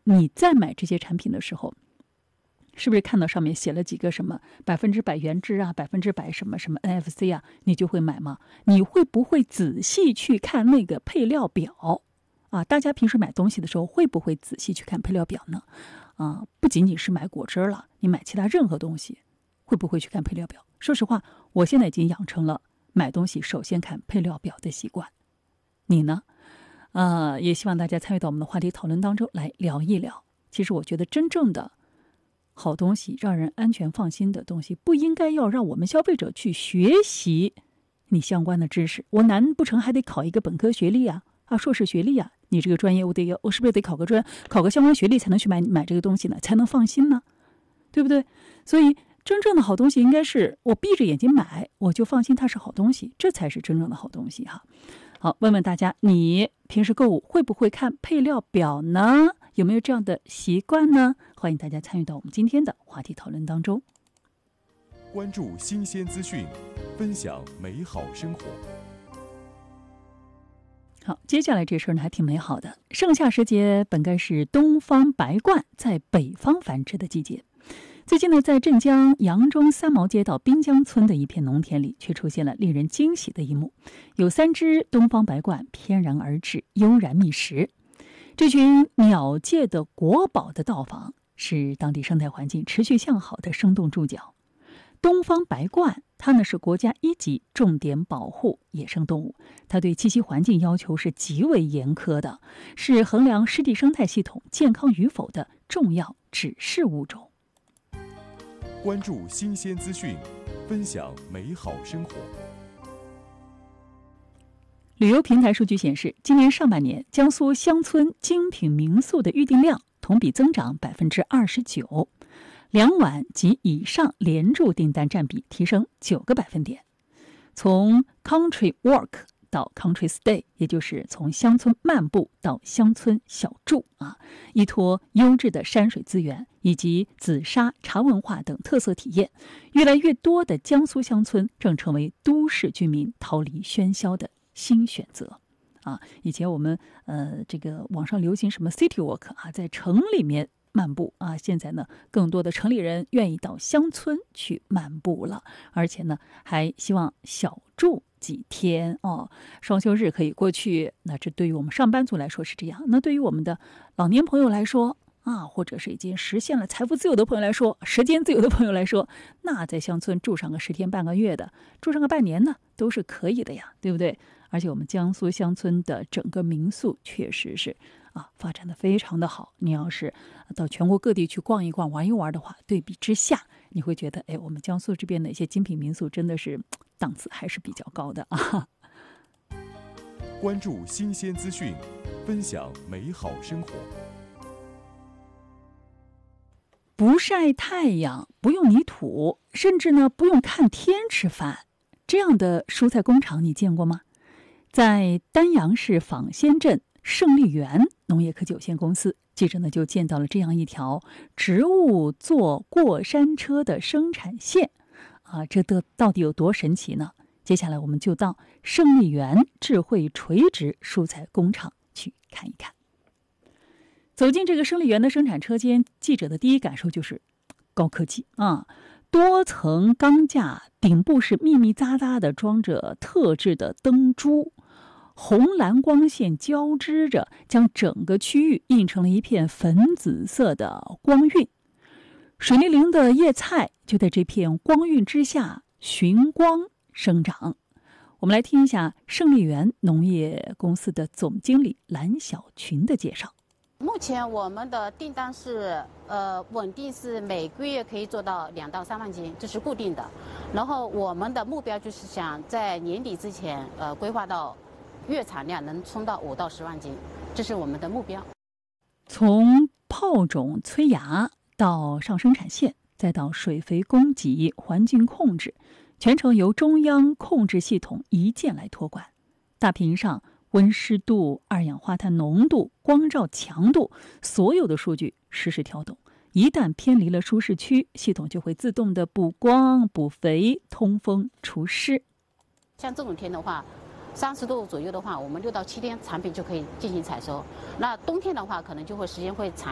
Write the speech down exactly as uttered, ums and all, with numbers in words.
你在买这些产品的时候，是不是看到上面写了几个什么百分之百原汁啊，百分之百什么什么 N F C 啊，你就会买吗？你会不会仔细去看那个配料表啊？大家平时买东西的时候会不会仔细去看配料表呢？啊，不仅仅是买果汁了，你买其他任何东西会不会去看配料表？说实话，我现在已经养成了买东西首先看配料表的习惯。你呢？呃，也希望大家参与到我们的话题讨论当中来聊一聊。其实我觉得真正的好东西，让人安全放心的东西，不应该要让我们消费者去学习你相关的知识。我难不成还得考一个本科学历啊，啊硕士学历啊？你这个专业我得要，我是不是得考个专，考个相关学历才能去买买这个东西呢？才能放心呢，对不对？所以真正的好东西应该是我闭着眼睛买，我就放心它是好东西，这才是真正的好东西哈。好，问问大家，你平时购物会不会看配料表呢？有没有这样的习惯呢？欢迎大家参与到我们今天的话题讨论当中。 关注新鲜资讯，分享美好生活。 好，接下来这事儿呢还挺美好的。盛夏时节本该是东方白鹳在北方繁殖的季节，最近呢，在镇江扬中三毛街道滨江村的一片农田里，却出现了令人惊喜的一幕：有三只东方白鹳翩然而至，悠然觅食。这群鸟界的国宝的到访，是当地生态环境持续向好的生动注脚。东方白鹳，它呢是国家一级重点保护野生动物，它对栖息环境要求是极为严苛的，是衡量湿地生态系统健康与否的重要指示物种。 关注新鲜资讯，分享美好生活。 旅游平台数据显示，今年上半年江苏乡村精品民宿的预订量同比增长百分之二十九，两晚及以上连住订单占比提升九个百分点。从 Country Walk 到 Country Stay， 也就是从乡村漫步到乡村小住啊，依托优质的山水资源以及紫砂茶文化等特色体验，越来越多的江苏乡村正成为都市居民逃离喧嚣的新选择啊！以前我们呃这个网上流行什么 City Walk 啊，在城里面漫步啊，现在呢，更多的城里人愿意到乡村去漫步了，而且呢，还希望小住几天哦，双休日可以过去。那这对于我们上班族来说是这样，那对于我们的老年朋友来说啊，或者是已经实现了财富自由的朋友来说，时间自由的朋友来说，那在乡村住上个十天半个月的，住上个半年呢，都是可以的呀，对不对？而且我们江苏乡村的整个民宿确实是啊，发展的非常的好。你要是到全国各地去逛一逛、玩一玩的话，对比之下，你会觉得，哎，我们江苏这边的一些精品民宿真的是档次还是比较高的啊。 关注新鲜资讯，分享美好生活。 不晒太阳，不用泥土，甚至呢不用看天吃饭，这样的蔬菜工厂你见过吗？在丹阳市坊仙镇胜利园农业科技有限公司，记者呢就见到了这样一条植物做过山车的生产线啊，这的到底有多神奇呢？接下来我们就到胜利园智慧垂直蔬菜工厂去看一看。走进这个胜利园的生产车间，记者的第一感受就是高科技啊！多层钢架，顶部是密密匝匝的装着特制的灯珠，红蓝光线交织着，将整个区域映成了一片粉紫色的光晕。水灵灵的叶菜就在这片光晕之下寻光生长。我们来听一下胜利园农业公司的总经理蓝小群的介绍。 目前我们的订单是呃稳定是每个月可以做到两到三万斤，这是固定的。然后我们的目标就是想在年底之前呃规划到月产量能冲到五到十万斤，这是我们的目标。 从泡种催芽到上生产线，再到水肥供给、环境控制，全程由中央控制系统一键来托管。大屏上温湿度、二氧化碳浓度、光照强度，所有的数据实时调动。一旦偏离了舒适区，系统就会自动的补光、补肥、通风、除湿。 像这种天的话，三十度左右的话，我们六到七天产品就可以进行采收。那冬天的话，可能就会时间会长。